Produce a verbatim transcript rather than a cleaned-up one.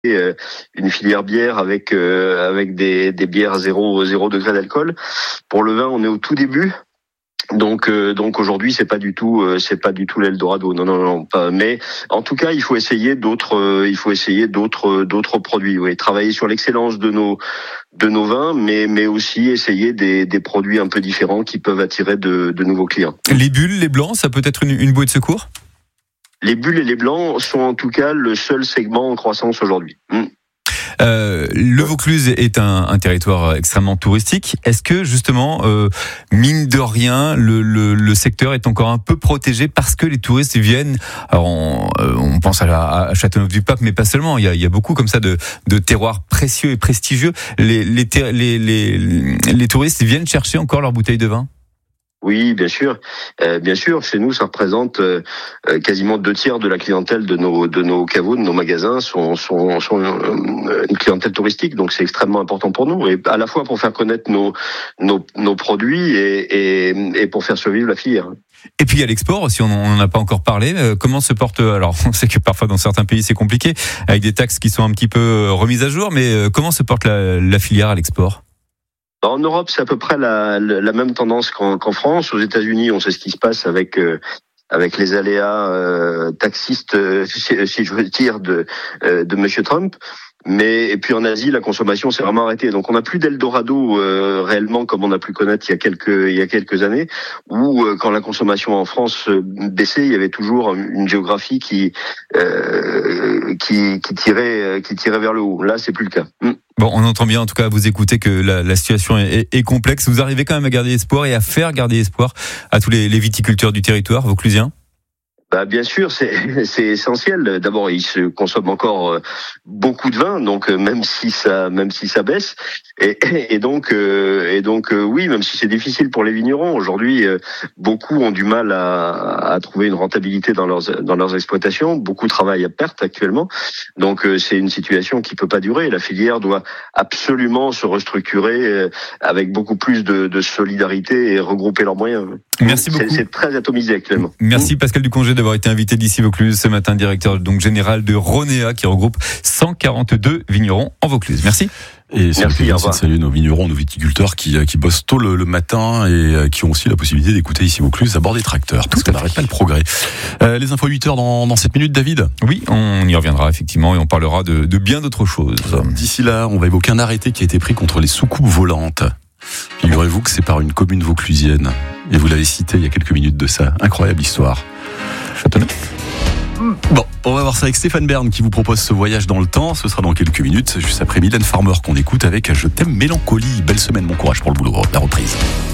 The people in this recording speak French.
euh, une filière bière avec euh, avec des, des bières zéro zéro degré d'alcool. Pour le vin, on est au tout début. Donc euh, donc aujourd'hui c'est pas du tout euh, c'est pas du tout l'Eldorado, non non non pas. Mais en tout cas il faut essayer d'autres euh, il faut essayer d'autres euh, d'autres produits, oui, travailler sur l'excellence de nos de nos vins, mais mais aussi essayer des des produits un peu différents qui peuvent attirer de de nouveaux clients. Les bulles, les blancs, ça peut être une, une bouée de secours. Les bulles et les blancs sont en tout cas le seul segment en croissance aujourd'hui. Mmh. Euh, le Vaucluse est un, un territoire extrêmement touristique. Est-ce que justement, euh, mine de rien, le, le, le secteur est encore un peu protégé parce que les touristes viennent? Alors on, euh, on pense à, la, à Châteauneuf-du-Pape, mais pas seulement. Il y a, il y a beaucoup comme ça de, de terroirs précieux et prestigieux. Les, les, les, les, les touristes viennent chercher encore leur bouteille de vin? Oui, bien sûr, euh, bien sûr. Chez nous, ça représente euh, quasiment deux tiers de la clientèle de nos de nos caveaux, de nos magasins sont sont, sont euh, une clientèle touristique. Donc, c'est extrêmement important pour nous, et à la fois pour faire connaître nos nos, nos produits et, et et pour faire survivre la filière. Et puis il y a l'export, si on n'en a pas encore parlé. Euh, comment se porte, alors on sait que parfois dans certains pays c'est compliqué, avec des taxes qui sont un petit peu remises à jour, mais euh, comment se porte la, la filière à l'export? En Europe, c'est à peu près la, la même tendance qu'en, qu'en France. Aux États-Unis, on sait ce qui se passe avec euh, avec les aléas euh, taxistes, euh, si, si je veux dire, de euh, de Monsieur Trump. Mais et puis en Asie, la consommation s'est vraiment arrêtée. Donc on n'a plus d'Eldorado euh, réellement comme on a pu connaître il y a quelques il y a quelques années, où euh, quand la consommation en France euh, baissait, il y avait toujours une géographie qui euh, qui qui tirait qui tirait vers le haut. Là, c'est plus le cas. Mm. Bon, on entend bien en tout cas à vous écouter que la, la situation est, est, est complexe. Vous arrivez quand même à garder espoir et à faire garder espoir à tous les, les viticulteurs du territoire vauclusiens? Bah bien sûr, c'est c'est essentiel. D'abord, il se consomme encore beaucoup de vin, donc même si ça même si ça baisse, et, et donc et donc oui, même si c'est difficile pour les vignerons aujourd'hui, beaucoup ont du mal à, à trouver une rentabilité dans leurs dans leurs exploitations. Beaucoup travaillent à perte actuellement, donc c'est une situation qui peut pas durer. La filière doit absolument se restructurer avec beaucoup plus de, de solidarité et regrouper leurs moyens. Merci beaucoup. C'est, c'est très atomisé actuellement. Merci Pascal Ducongé d'avoir été invité d'ici Vaucluse ce matin, directeur donc général de Ronéa qui regroupe cent quarante-deux vignerons en Vaucluse. Merci. Et c'est l'occasion de saluer nos vignerons, nos viticulteurs qui, qui bossent tôt le, le matin et qui ont aussi la possibilité d'écouter ici Vaucluse à bord des tracteurs, parce qu'on n'arrête pas le progrès. Euh, les infos huit heures dans, dans sept minutes, David. Oui, on y reviendra effectivement et on parlera de, de bien d'autres choses. D'ici là, on va évoquer un arrêté qui a été pris contre les soucoupes volantes. Figurez-vous que c'est par une commune vauclusienne. Et vous l'avez cité il y a quelques minutes de ça. Incroyable histoire. Châteauneuf. Bon, on va voir ça avec Stéphane Bern qui vous propose ce voyage dans le temps. Ce sera dans quelques minutes, juste après Mylène Farmer qu'on écoute avec Je t'aime mélancolie. Belle semaine, bon courage pour le boulot, la reprise.